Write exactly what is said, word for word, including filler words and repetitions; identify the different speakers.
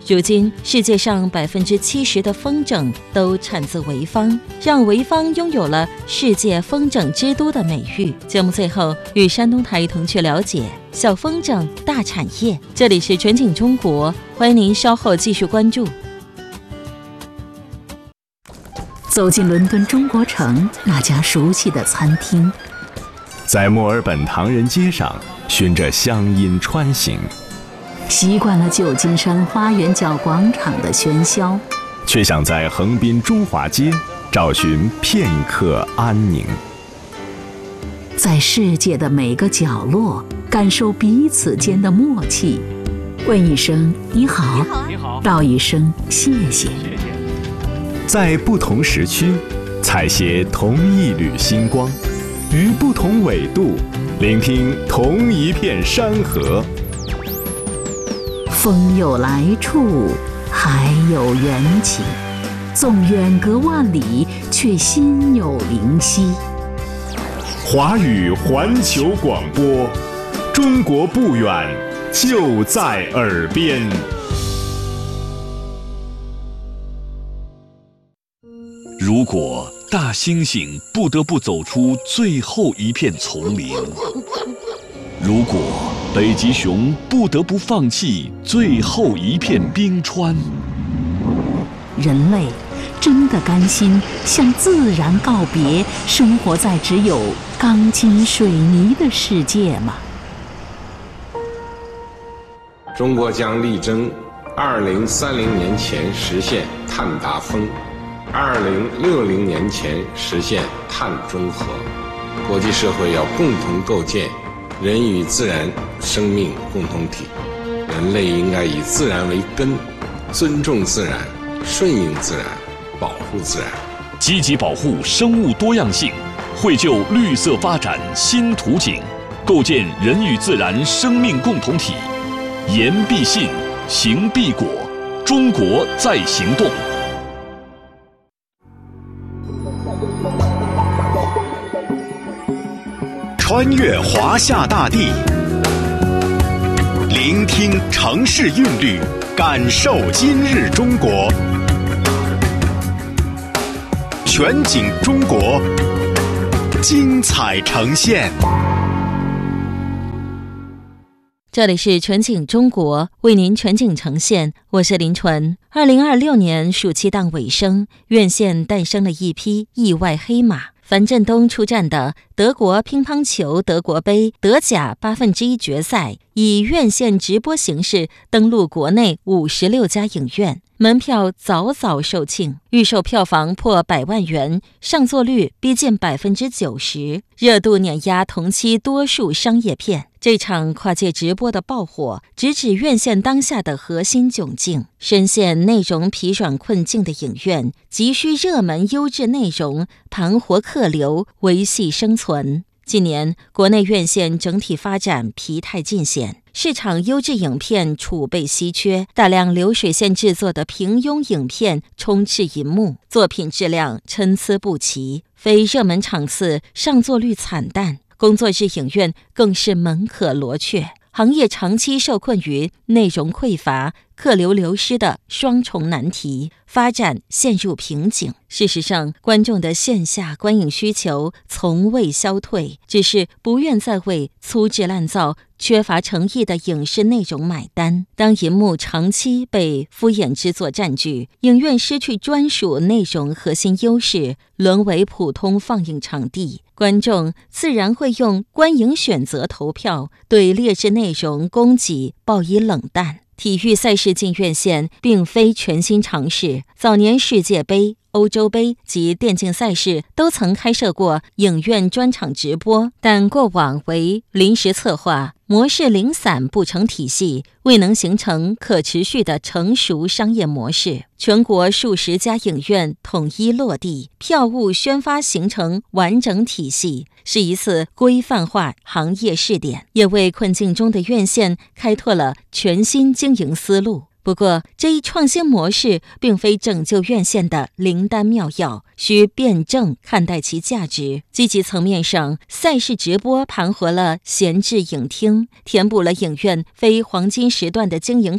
Speaker 1: 如今世界上百分之七十的风筝都产自潍坊，让潍坊拥有了世界风筝之都的美誉。节目最后与山东台同去了解小风筝大产业。这里是全景中国，欢迎您稍后继续关注。
Speaker 2: 走进伦敦中国城那家熟悉的餐厅，
Speaker 3: 在墨尔本唐人街上循着乡音穿行，
Speaker 2: 习惯了旧金山花园角广场的喧嚣，
Speaker 3: 却想在横滨中华街找寻片刻安宁。
Speaker 2: 在世界的每个角落感受彼此间的默契，问一声你好，
Speaker 4: 你好，
Speaker 2: 道一声谢谢。
Speaker 3: 在不同时区采撷同一缕星光，于不同纬度聆听同一片山河。
Speaker 2: 风有来处，海有缘起，纵远隔万里，却心有灵犀。
Speaker 3: 华语环球广播，中国不远，就在耳边。
Speaker 5: 如果大猩猩不得不走出最后一片丛林，如果北极熊不得不放弃最后一片冰川，
Speaker 2: 人类真的甘心向自然告别，生活在只有钢筋水泥的世界吗？
Speaker 6: 中国将力争二零三零年前实现碳达峰，二零六零年前实现碳中和。国际社会要共同构建人与自然生命共同体，人类应该以自然为根，尊重自然，顺应自然，保护自然，
Speaker 5: 积极保护生物多样性，绘就绿色发展新图景，构建人与自然生命共同体。言必信，行必果，中国在行动。
Speaker 7: 穿越华夏大地，聆听城市韵律，感受今日中国。全景中国，精彩呈现。
Speaker 1: 这里是全景中国，为您全景呈现，我是林纯。二零二六年暑期档尾声，院线诞生了一匹意外黑马。樊振东出战的德国乒乓球德国杯德甲八分之一决赛，以院线直播形式登陆国内五十六家影院，门票早早售罄，预售票房破百万元，上座率逼近百分之九十，热度碾压同期多数商业片。这场跨界直播的爆火，直指院线当下的核心窘境。深陷内容疲软困境的影院，急需热门优质内容盘活客流，维系生存。近年，国内院线整体发展疲态尽显，市场优质影片储备稀缺，大量流水线制作的平庸影片充斥银幕，作品质量参差不齐，非热门场次上座率惨淡。工作日影院更是门可罗雀，行业长期受困于内容匮乏、客流流失的双重难题，发展陷入瓶颈。事实上，观众的线下观影需求从未消退，只是不愿再为粗制滥造、缺乏诚意的影视内容买单。当银幕长期被敷衍之作占据，影院失去专属内容核心优势，沦为普通放映场地，观众自然会用观影选择投票，对劣质内容供给报以冷淡。体育赛事进院线并非全新尝试，早年世界杯、欧洲杯及电竞赛事都曾开设过影院专场直播，但过往为临时策划，模式零散不成体系，未能形成可持续的成熟商业模式。全国数十家影院统一落地，票务宣发形成完整体系，是一次规范化行业试点，也为困境中的院线开拓了全新经营思路。不过，这一创新模式并非拯救院线的灵丹妙药，需辩证看待其价值。积极层面上，赛事直播盘活了闲置影厅，填补了影院非黄金时段的经营